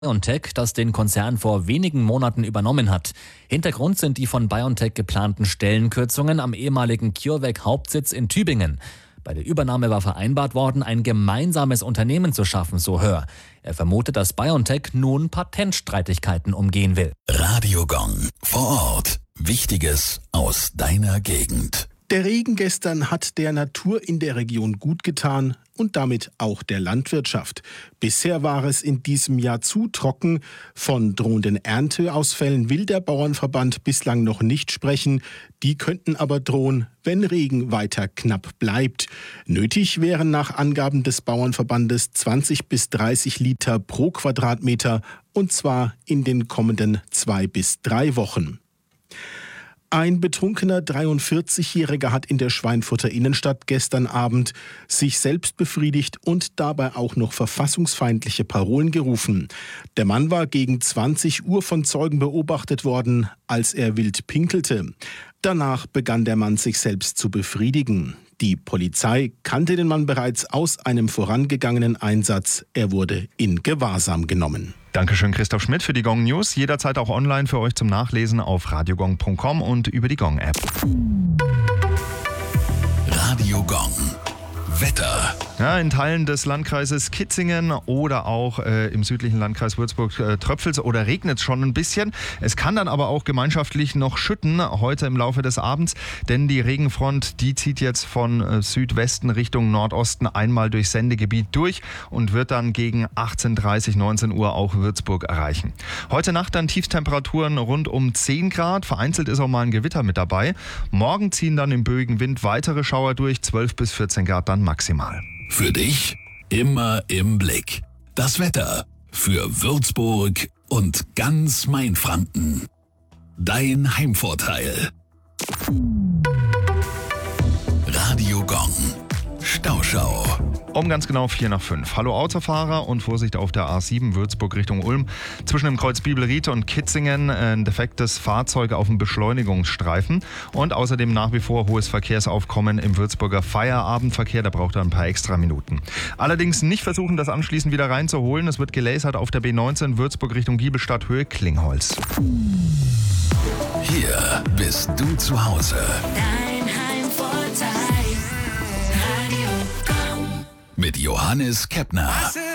BioNTech, das den Konzern vor wenigen Monaten übernommen hat. Hintergrund sind die von BioNTech geplanten Stellenkürzungen am ehemaligen CureVac-Hauptsitz in Tübingen. Bei der Übernahme war vereinbart worden, ein gemeinsames Unternehmen zu schaffen, so Höhr. Er vermutet, dass BioNTech nun Patentstreitigkeiten umgehen will. Radio Gong vor Ort. Wichtiges aus deiner Gegend. Der Regen gestern hat der Natur in der Region gut getan und damit auch der Landwirtschaft. Bisher war es in diesem Jahr zu trocken. Von drohenden Ernteausfällen will der Bauernverband bislang noch nicht sprechen. Die könnten aber drohen, wenn Regen weiter knapp bleibt. Nötig wären nach Angaben des Bauernverbandes 20 bis 30 Liter pro Quadratmeter, und zwar in den kommenden 2 bis 3 Wochen. Ein betrunkener 43-Jähriger hat in der Schweinfurter Innenstadt gestern Abend sich selbst befriedigt und dabei auch noch verfassungsfeindliche Parolen gerufen. Der Mann war gegen 20 Uhr von Zeugen beobachtet worden, als er wild pinkelte. Danach begann der Mann sich selbst zu befriedigen. Die Polizei kannte den Mann bereits aus einem vorangegangenen Einsatz. Er wurde in Gewahrsam genommen. Dankeschön, Christoph Schmidt, für die Gong News. Jederzeit auch online für euch zum Nachlesen auf radiogong.com und über die Gong App. Radio Gong. Wetter. Ja, in Teilen des Landkreises Kitzingen oder auch im südlichen Landkreis Würzburg tröpfelt es oder regnet es schon ein bisschen. Es kann dann aber auch gemeinschaftlich noch schütten heute im Laufe des Abends, denn die Regenfront, die zieht jetzt von Südwesten Richtung Nordosten einmal durchs Sendegebiet durch und wird dann gegen 18:30, 19 Uhr auch Würzburg erreichen. Heute Nacht dann Tiefstemperaturen rund um 10 Grad, vereinzelt ist auch mal ein Gewitter mit dabei. Morgen ziehen dann im böigen Wind weitere Schauer durch, 12 bis 14 Grad dann maximal. Für dich immer im Blick. Das Wetter für Würzburg und ganz Mainfranken. Dein Heimvorteil. Radio Gong. Stauschau. Um ganz genau 4:05. Hallo Autofahrer und Vorsicht auf der A7 Würzburg Richtung Ulm. Zwischen dem Kreuz Bibelried und Kitzingen ein defektes Fahrzeug auf dem Beschleunigungsstreifen. Und außerdem nach wie vor hohes Verkehrsaufkommen im Würzburger Feierabendverkehr. Da braucht er ein paar extra Minuten. Allerdings nicht versuchen, das anschließend wieder reinzuholen. Es wird gelasert auf der B19 Würzburg Richtung Giebelstadt Höhe Klingholz. Hier bist du zu Hause. Dein Heimvorteil. Radio Gong. Mit Johannes Kepner.